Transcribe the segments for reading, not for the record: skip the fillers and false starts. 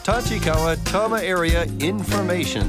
Tachikawa Tama Area Information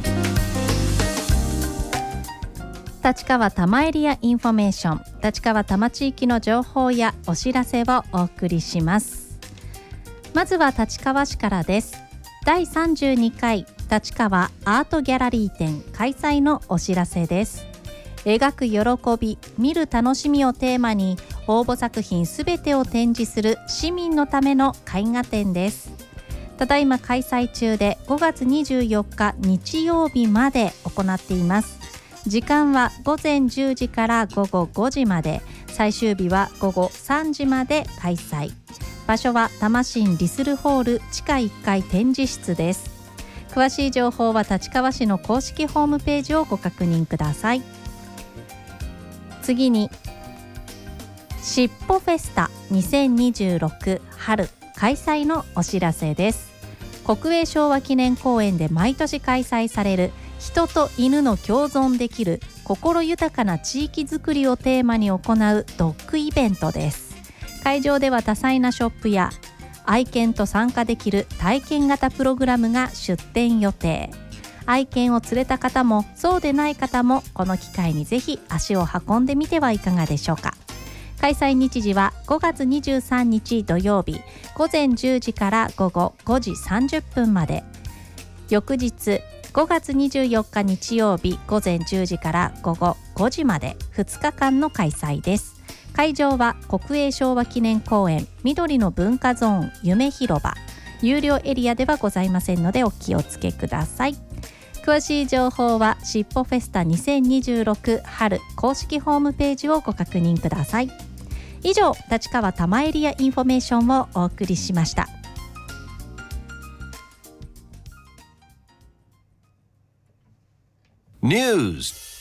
立川多摩エリアインフォメーション、立川多摩地域の情報やお知らせをお送りします。まずは立川市からです。第32回立川アートギャラリー展開催のお知らせです。描く喜び、見る楽しみをテーマに応募作品すべてを展示する市民のための絵画展です。ただいま開催中で5月24日日曜日まで行っています。時間は午前10時から午後5時まで、最終日は午後3時まで開催。場所は多摩新リスルホール地下1階展示室です。詳しい情報は立川市の公式ホームページをご確認ください。次にしっぽフェスタ2026春開催のお知らせです。国営昭和記念公園で毎年開催される人と犬の共存できる心豊かな地域づくりをテーマに行うドッグイベントです。会場では多彩なショップや愛犬と参加できる体験型プログラムが出展予定。愛犬を連れた方もそうでない方もこの機会にぜひ足を運んでみてはいかがでしょうか。開催日時は5月23日土曜日午前10時から午後5時30分まで、翌日5月24日日曜日午前10時から午後5時まで2日間の開催です。会場は国営昭和記念公園緑の文化ゾーン夢広場、有料エリアではございませんのでお気をつけください。詳しい情報はしっぽフェスタ2026春公式ホームページをご確認ください。以上、立川多摩エリアインフォメーションをお送りしました。 News